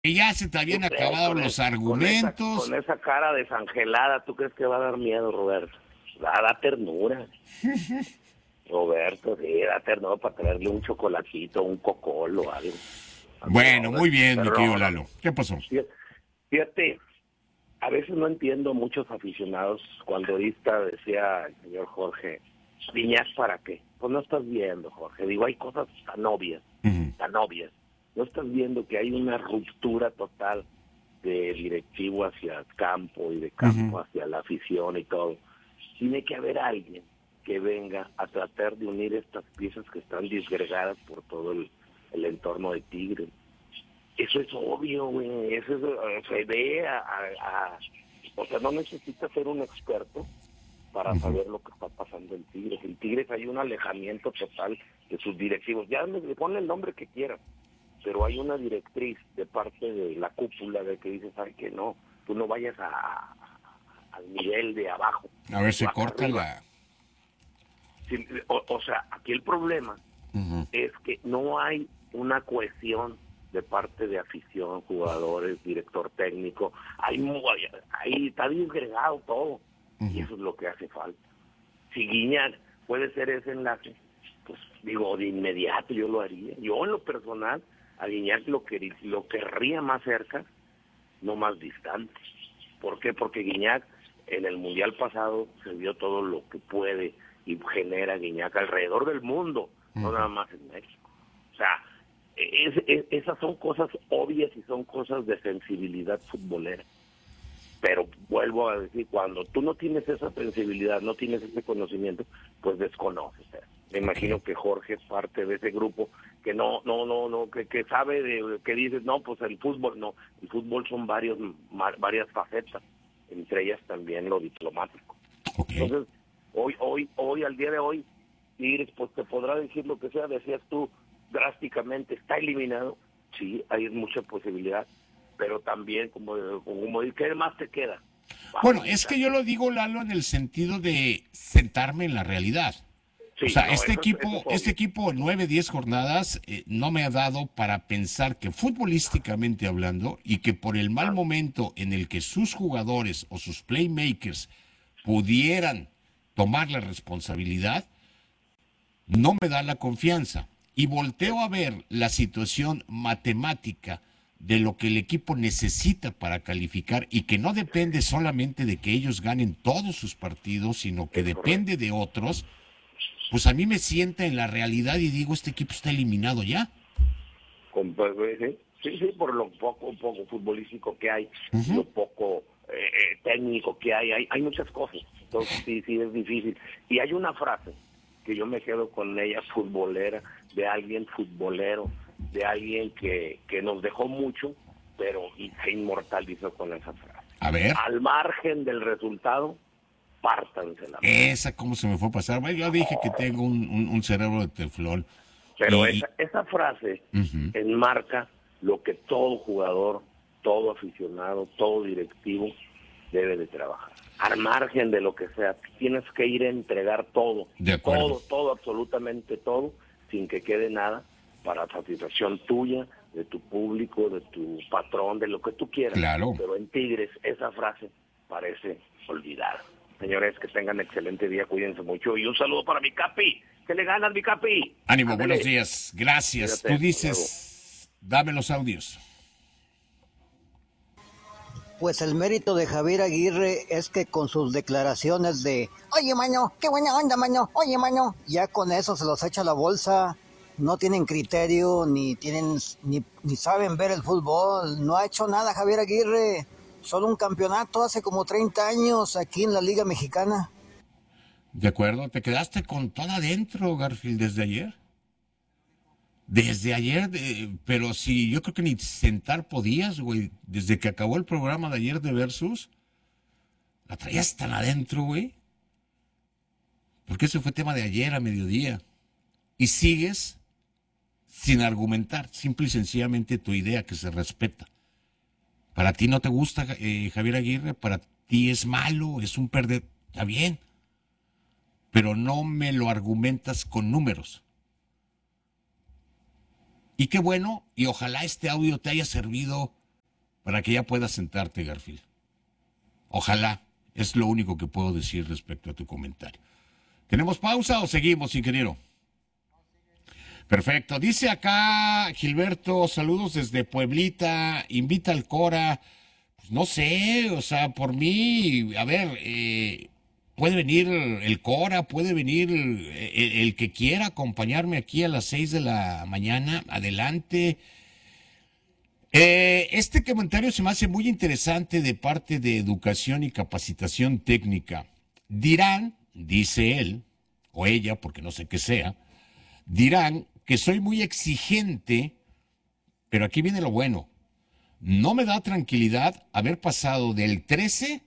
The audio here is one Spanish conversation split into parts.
Que ya se te ¿Tú habían crees acabado los con argumentos. esa cara desangelada, tú crees que va a dar miedo, Roberto? Da ternura, Roberto, sí, da ternura para traerle un chocolatito, un cocolo o algo. Bueno, muy bien, mi Pero querido no, no, Lalo. no. ¿Qué pasó? Fíjate, a veces no entiendo muchos aficionados cuando ahorita decía el señor Jorge, ¿Viñas para qué? Pues no estás viendo, Jorge. Digo, hay cosas tan obvias, Ujú, tan obvias. No estás viendo que hay una ruptura total de directivo hacia el campo y de ujú. campo hacia la afición y todo. Tiene que haber alguien que venga a tratar de unir estas piezas que están disgregadas por todo el entorno de Tigres. Eso es obvio, güey. Eso es, se ve o sea, no necesitas ser un experto para Ujú. saber lo que está pasando en Tigres. En Tigres hay un alejamiento total de sus directivos. Ya le ponen el nombre que quieran, pero hay una directriz de parte de la cúpula de que dice, ¿sabes qué? No, tú no vayas al nivel de abajo, A ver, tú se acá corta arriba. la... O sea, aquí el problema Ujú, es que no hay una cohesión de parte de afición, jugadores, director técnico. Ahí está disgregado todo y ujú. eso es lo que hace falta. Si Guiñac puede ser ese enlace, pues digo, de inmediato yo lo haría. Yo en lo personal a Guiñac lo querría más cerca, no más distante. ¿Por qué? Porque Guiñac en el Mundial pasado se vio todo lo que puede y genera Guiñac alrededor del mundo, no nada más en México. O sea, esas son cosas obvias y son cosas de sensibilidad futbolera. Pero vuelvo a decir, cuando tú no tienes esa sensibilidad, no tienes ese conocimiento, pues desconoces. Me Ok. imagino que Jorge es parte de ese grupo que no, que sabe que dices, no, pues el fútbol, no, el fútbol son varias facetas, entre ellas también lo diplomático. Ok. Entonces, al día de hoy, Tigres, pues te podrá decir lo que sea, decías tú, drásticamente, está eliminado, sí, hay mucha posibilidad, pero también, como ¿qué más te queda? Bueno, Vamos, es que yo muchachos. lo digo, Lalo, en el sentido de sentarme en la realidad. O Sí, sea, no, eso es este obvio. equipo 9, 10 jornadas no me ha dado para pensar que futbolísticamente hablando y que por el mal Claro, momento en el que sus jugadores o sus playmakers pudieran tomar la responsabilidad, no me da la confianza. Y volteo a ver la situación matemática de lo que el equipo necesita para calificar y que no depende solamente de que ellos ganen todos sus partidos, sino que es depende correcto. de otros, pues a mí me sienta en la realidad y digo, este equipo está eliminado ya. Sí, sí, por lo poco futbolístico que hay y Ujú. lo poco técnico que hay muchas cosas. Entonces sí es difícil. Y hay una frase que yo me quedo con ella, futbolera, de alguien futbolero, de alguien que nos dejó mucho, pero se inmortalizó con esa frase. A ver, Al margen del resultado, pártanse la madre. esa cómo se me fue a pasar. Bueno, yo dije que tengo un cerebro de teflón Pero y... esa frase Ujú. enmarca lo que todo jugador, todo aficionado, todo directivo debe de trabajar. Al margen de lo que sea, tienes que ir a entregar todo, De acuerdo. todo, absolutamente todo, sin que quede nada para satisfacción tuya, de tu público, de tu patrón, de lo que tú quieras. Claro. Pero en Tigres esa frase parece olvidada. Señores, que tengan excelente día, cuídense mucho y un saludo para mi Capi. ¿Qué le ganas, mi Capi? Ánimo, buenos Ándele, días. Gracias. cuídate, Tú hasta luego. dices, dame los audios. Pues el mérito de Javier Aguirre es que con sus declaraciones de, oye, mano, qué buena onda, mano, oye, mano, ya con eso se los echa la bolsa, no tienen criterio, ni saben ver el fútbol, no ha hecho nada Javier Aguirre, solo un campeonato hace como 30 años aquí en la Liga Mexicana. De acuerdo, te quedaste con todo adentro, Garfield, desde ayer. Desde ayer, pero sí, yo creo que ni sentar podías, güey. Desde que acabó el programa de ayer de Versus, la traías tan adentro, güey. Porque ese fue tema de ayer a mediodía. Y sigues sin argumentar, simple y sencillamente tu idea que se respeta. Para ti no te gusta Javier Aguirre, para ti es malo, es un perder. Está bien, pero no me lo argumentas con números. Y qué bueno, y ojalá este audio te haya servido para que ya puedas sentarte, Garfield. Ojalá, es lo único que puedo decir respecto a tu comentario. ¿Tenemos pausa o seguimos, ingeniero? Perfecto. Dice acá Gilberto, saludos desde Pueblita, invita al Cora. Pues no sé, o sea, por mí, a ver, puede venir el Cora, puede venir el que quiera acompañarme aquí a las 6 de la mañana, adelante. Este comentario se me hace muy interesante de parte de Educación y Capacitación Técnica. Dirán, dice él, o ella, porque no sé qué sea, dirán que soy muy exigente, pero aquí viene lo bueno. No me da tranquilidad haber pasado del 13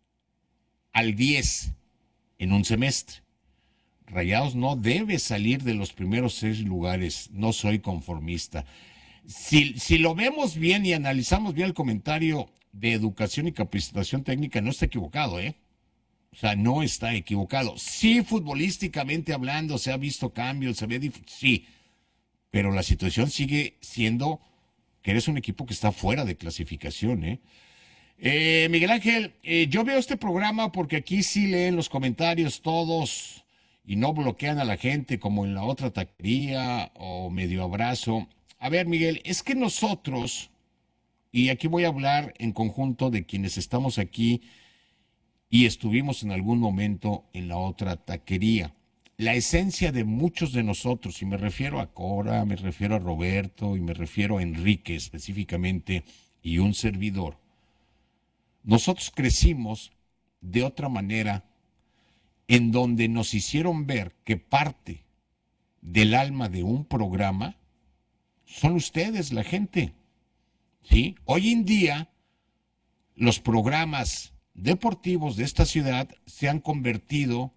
al 10 en un semestre. Rayados no debe salir de los primeros 6 lugares. No soy conformista. Si lo vemos bien y analizamos bien el comentario de Educación y Capacitación Técnica, no está equivocado, ¿eh? O sea, no está equivocado. Sí, futbolísticamente hablando, se ha visto cambios, se ve sí, pero la situación sigue siendo que eres un equipo que está fuera de clasificación, ¿eh? Miguel Ángel, yo veo este programa porque aquí sí leen los comentarios todos y no bloquean a la gente como en la otra taquería o medio abrazo. A ver, Miguel, es que nosotros, y aquí voy a hablar en conjunto de quienes estamos aquí y estuvimos en algún momento en la otra taquería. La esencia de muchos de nosotros, y me refiero a Cora, me refiero a Roberto y me refiero a Enrique específicamente y un servidor, nosotros crecimos de otra manera en donde nos hicieron ver que parte del alma de un programa son ustedes, la gente. ¿Sí? Hoy en día, los programas deportivos de esta ciudad se han convertido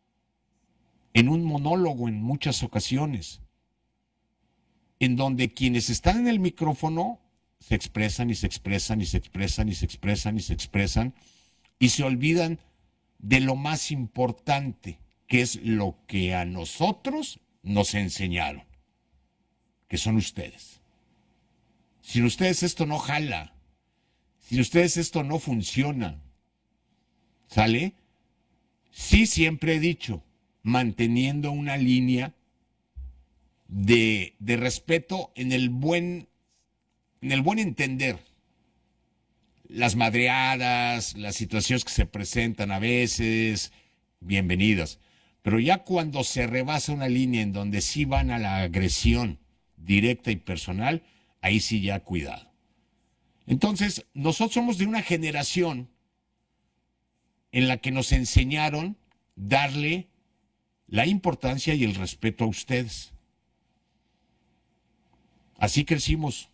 en un monólogo en muchas ocasiones, en donde quienes están en el micrófono se expresan y se expresan y se expresan y se expresan y se expresan y se olvidan de lo más importante, que es lo que a nosotros nos enseñaron, que son ustedes. Sin ustedes esto no jala, sin ustedes esto no funciona. ¿Sale? Sí, siempre he dicho, manteniendo una línea de respeto en el buen entender. Las madreadas, las situaciones que se presentan a veces, bienvenidas. Pero ya cuando se rebasa una línea en donde sí van a la agresión directa y personal, ahí sí ya cuidado. Entonces, nosotros somos de una generación en la que nos enseñaron darle la importancia y el respeto a ustedes. Así crecimos.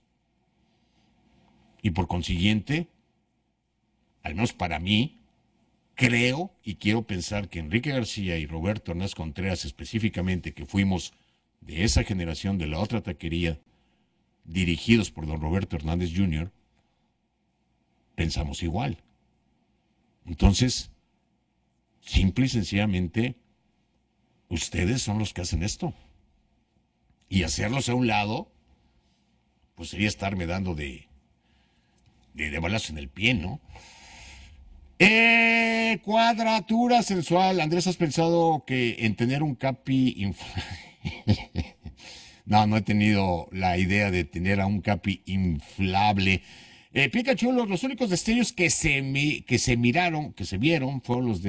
Y por consiguiente, al menos para mí, creo y quiero pensar que Enrique García y Roberto Hernández Contreras específicamente, que fuimos de esa generación de la otra taquería, dirigidos por don Roberto Hernández Jr., pensamos igual. Entonces, simple y sencillamente, ustedes son los que hacen esto. Y hacerlos a un lado, pues sería estarme dando de balazo en el pie, ¿no? Cuadratura sensual. Andrés, ¿has pensado que en tener un capi No he tenido la idea de tener a un capi inflable. Pikachu, los únicos destellos que se vieron, fueron los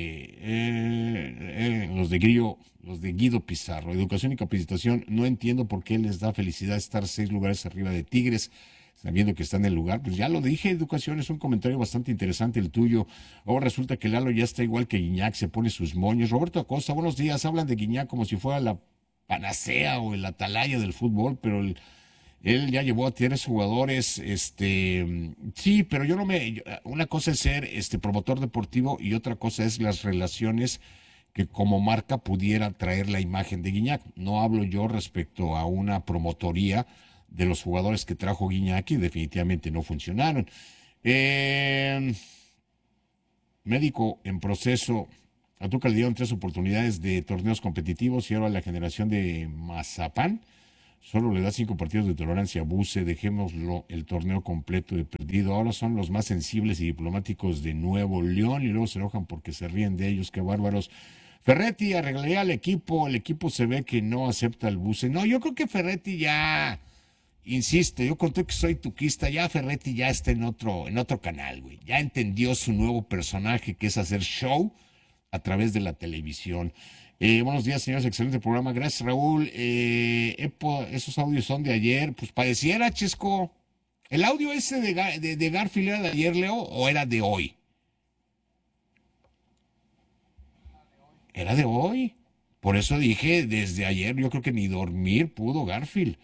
de Guido Pizarro. Educación y capacitación, no entiendo por qué les da felicidad estar 6 lugares arriba de Tigres, sabiendo que está en el lugar. Pues ya lo dije, Educación, es un comentario bastante interesante el tuyo. Ahora resulta que Lalo ya está igual que Guiñac, se pone sus moños. Roberto Acosta, buenos días, hablan de Guiñac como si fuera la panacea o el atalaya del fútbol, pero él ya llevó a 3 jugadores, sí, pero una cosa es ser promotor deportivo y otra cosa es las relaciones que como marca pudiera traer la imagen de Guiñac. No hablo yo respecto a una promotoría de los jugadores que trajo Guiñac y definitivamente no funcionaron. Médico en proceso. A Tuca le dieron 3 oportunidades de torneos competitivos y ahora la generación de Mazapán solo le da 5 partidos de tolerancia. Abuse, dejémoslo el torneo completo de perdido. Ahora son los más sensibles y diplomáticos de Nuevo León y luego se enojan porque se ríen de ellos. Qué bárbaros. Ferretti arreglaría al equipo. El equipo se ve que no acepta el buce. No, yo creo que Ferretti ya, insisto, yo conté que soy tuquista. Ya Ferretti ya está en otro canal, güey. Ya entendió su nuevo personaje, que es hacer show a través de la televisión. Buenos días, señores, excelente programa. Gracias, Raúl. Esos audios son de ayer. Pues pareciera, Chesco. ¿El audio ese de Garfield era de ayer, Leo, o era de hoy? Era de hoy. Por eso dije, desde ayer, yo creo que ni dormir pudo Garfield.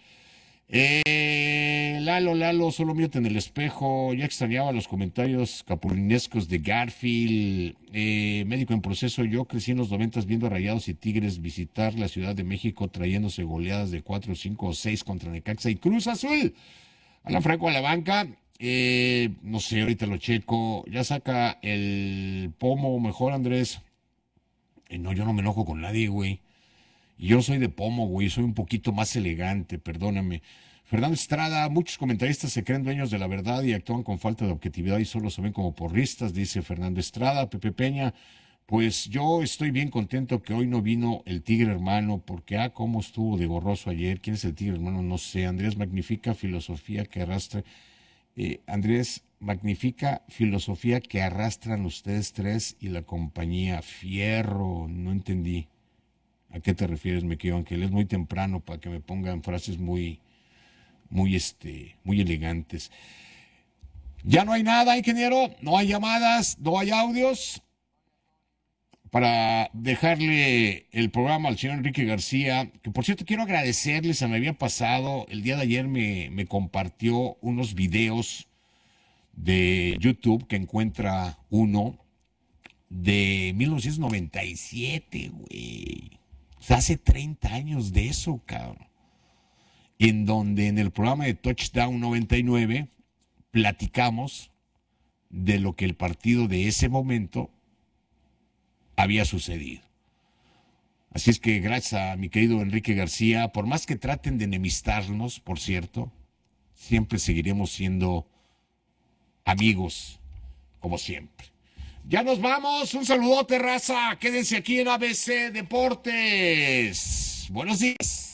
Lalo, solo mírate en el espejo. Ya extrañaba los comentarios capulinescos de Garfield. Médico en proceso. Yo crecí en los 90 viendo a Rayados y Tigres visitar la Ciudad de México trayéndose goleadas de 4, 5 o 6 contra Necaxa y Cruz Azul. Alan Franco a la banca. No sé, ahorita lo checo. Ya saca el pomo mejor, Andrés. No, yo no me enojo con nadie, güey. Yo soy de pomo, güey, soy un poquito más elegante, perdóname. Fernando Estrada, muchos comentaristas se creen dueños de la verdad y actúan con falta de objetividad y solo se ven como porristas, dice Fernando Estrada. Pepe Peña, pues yo estoy bien contento que hoy no vino el Tigre Hermano, porque cómo estuvo de gorroso ayer. ¿Quién es el Tigre Hermano? No sé. Andrés magnifica filosofía que arrastra. Andrés magnifica filosofía que arrastran ustedes tres y la compañía. Fierro, no entendí. ¿A qué te refieres, me querido Ángel? Es muy temprano para que me pongan frases muy elegantes. Ya no hay nada, ingeniero, no hay llamadas, no hay audios. Para dejarle el programa al señor Enrique García, que por cierto quiero agradecerle, se me había pasado, el día de ayer me compartió unos videos de YouTube que encuentra uno de 1997, güey. O sea, hace 30 años de eso, cabrón. En donde en el programa de Touchdown 99 platicamos de lo que el partido de ese momento había sucedido. Así es que gracias a mi querido Enrique García, por más que traten de enemistarnos, por cierto, siempre seguiremos siendo amigos, como siempre. Ya nos vamos, un saludote, raza, quédense aquí en ABC Deportes. Buenos días.